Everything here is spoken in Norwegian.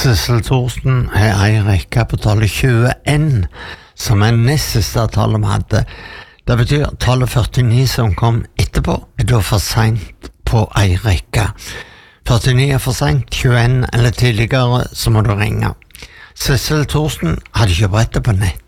Sissel Thorsen har ei rekke på tallet 21, som nest siste tallet vi hadde. Det betyr tallet 49 som kom etterpå, da for sent på ei rekke. 49 for sent, 21 eller tidligere, så må du ringe. Sissel Thorsen hadde ikke brettet på nett.